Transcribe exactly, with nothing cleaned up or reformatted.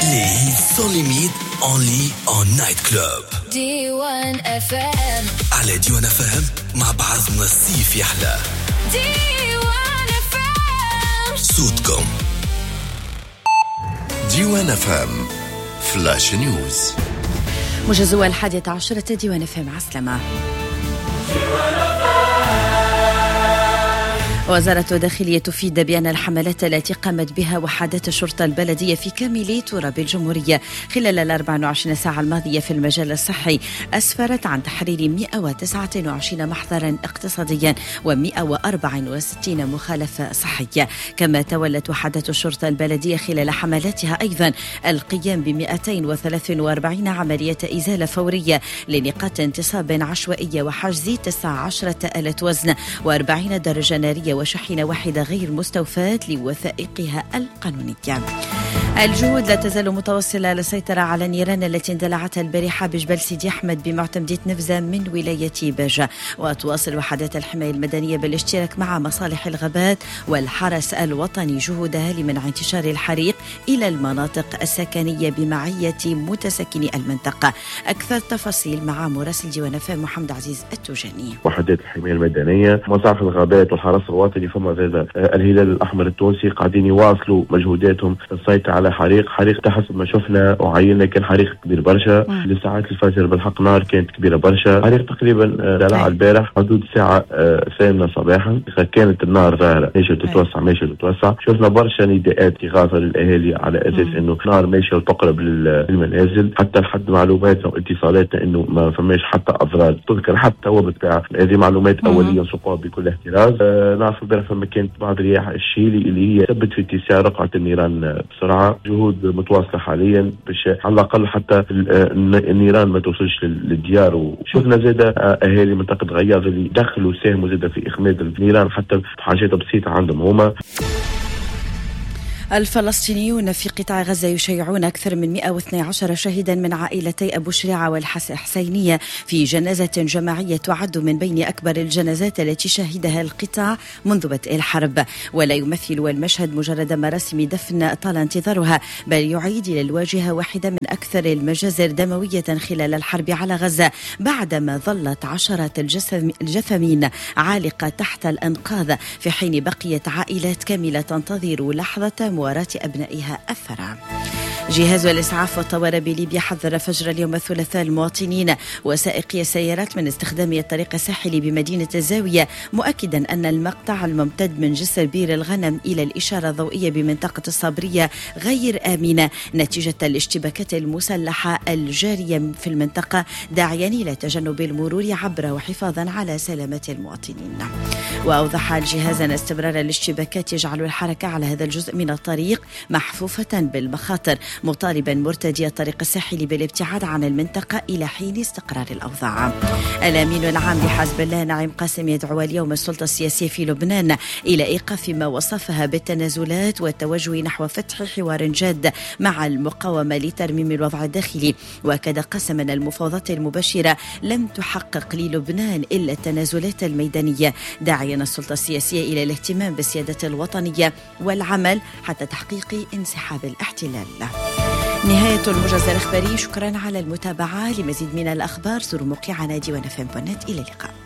Les hits sans limite, only on Night Club. دي وان اف ام. على دي وان اف ام مع بعضنا الصيف يحلى. دي وان اف ام. صوتكم. دي وان اف ام فلاش نيوز. موجز الحادية عشرة دي وان اف ام. عسلامة. وزارة الداخلية تفيد بأن الحملات التي قامت بها وحدات الشرطة البلدية في كامل تراب الجمهورية خلال الأربع وعشرين ساعة الماضية في المجال الصحي أسفرت عن تحرير مئة وتسعة وعشرين محضرا اقتصاديا ومئة وأربعة وستين مخالفة صحية. كما تولت وحدات الشرطة البلدية خلال حملاتها أيضا القيام ب مئتين وثلاثة وأربعين عملية إزالة فورية لنقاط انتصاب عشوائية وحجز تسعة عشر آلة وزن وأربعين درجة نارية وشحنة واحدة غير مستوفاة لوثائقها القانونية. الجهود لا تزال متواصلة للسيطرة على النيران التي اندلعتها البارحة بجبل سيدي أحمد بمعتمدية نفزة من ولاية باجة. وتواصل وحدات الحماية المدنية بالاشتراك مع مصالح الغابات والحرس الوطني جهودها لمنع انتشار الحريق إلى المناطق السكنية بمعية متسكني المنطقة. أكثر تفاصيل مع مراسل دي وان اف ام محمد عزيز التوجاني. وحدات الحماية المدنية مصالح الغابات والحرس الوطني فما هذا الهلال الأحمر التونسي قاعدين يواصلوا مجهوداتهم السيطرة على حريق حريق تحسب ما شفنا وعينا كان حريق كبير برشا. لساعات الفجر بالحق نار كانت كبيرة برشا. حريق تقريبا دلع البارح حدود الساعة ثامنة صباحا كانت النار ظاهرة ماشية تتوسع ماشية تتوسع. شفنا برشا نداءات إغاثة للأهالي على أساس إنه نار ماشية وتقرب للمنازل حتى لحد معلوماتنا واتصالاتنا إنه ما فماش حتى أضرار تذكر حتى هو بتاع هذه معلومات أولية نسقوها بكل احتراز. آه نعرف البارح فما كانت بعض رياح الشيلي اللي هي ثبت في اتساع رقعة النيران بسرعة. جهود متواصلة حاليا باش على الأقل حتى النيران ما توصلش للديار. وشفنا زادة أهالي منطقة غياض اللي دخلوا ساهموا زادة في إخماد النيران حتى حاجات بسيطة عندهم هما. الفلسطينيون في قطاع غزة يشيعون أكثر من مئة واثني عشر شهيدا من عائلتي أبو شريعة والحسينية في جنازة جماعية تعد من بين أكبر الجنازات التي شهدها القطاع منذ بدء الحرب. ولا يمثل المشهد مجرد مراسم دفن طال انتظارها بل يعيد إلى الواجهة واحدة من أكثر المجازر دموية خلال الحرب على غزة بعدما ظلت عشرات الجثمين عالقة تحت الأنقاض في حين بقيت عائلات كاملة تنتظر لحظة مواراة أبنائها الثرى. جهاز الإسعاف والطوارئ بليبيا حذر فجر اليوم الثلاثاء المواطنين وسائقي السيارات من استخدام الطريق الساحلي بمدينة الزاوية مؤكدا أن المقطع الممتد من جسر بير الغنم إلى الإشارة الضوئية بمنطقة الصبرية غير آمنة نتيجة الاشتباكات المسلحة الجارية في المنطقة داعيا إلى تجنب المرور عبر وحفاظا على سلامة المواطنين. وأوضح الجهاز أن استمرار الاشتباكات يجعل الحركة على هذا الجزء من الطريق محفوفة بالمخاطر مطالبا مرتدي الطريق الساحلي بالابتعاد عن المنطقة إلى حين استقرار الأوضاع. الأمين العام لحزب الله نعيم قاسم يدعو اليوم السلطة السياسية في لبنان إلى إيقاف ما وصفها بالتنازلات والتوجه نحو فتح حوار جاد مع المقاومة لترميم الوضع الداخلي. وكذا قسم أن المفاوضات المباشرة لم تحقق للبنان إلا التنازلات الميدانية داعيا السلطة السياسية إلى الاهتمام بالسيادة الوطنية والعمل حتى تحقيق انسحاب الاحتلال. نهاية الموجز الإخباري. شكرا على المتابعة. لمزيد من الأخبار زوروا موقعنا دي وان اف ام دوت نت. إلى اللقاء.